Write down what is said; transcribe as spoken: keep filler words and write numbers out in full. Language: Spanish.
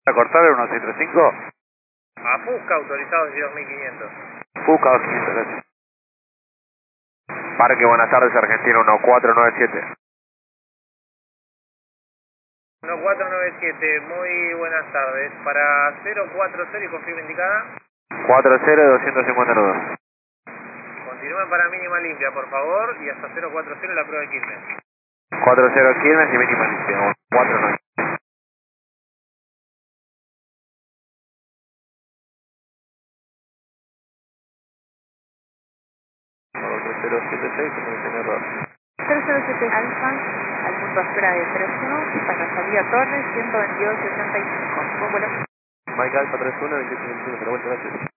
¿A cortar el uno seis tres cinco? A Fusca, autorizado desde dos mil quinientos. Fusca dos mil quinientos, gracias. Parque, buenas tardes, Argentina uno cuatro nueve siete. uno cuatro nueve siete, muy buenas tardes. Para cero cuatro cero y confirma indicada. cuatro cero doscientos cincuenta nudos. Continúen para mínima limpia, por favor, y hasta cero cuatro cero la prueba de Quilmes. cuatro cero Quilmes y mínima limpia. cuatro nueve. cuatro cero siete seis, comunicación error. cero cero siete Alfa, al punto de espera de tres uno, para salida Torres, ciento veintidós sesenta y cinco. Buen vuelo. Mike Alfa tres uno, veintiocho veintiuno, pero bueno, gracias.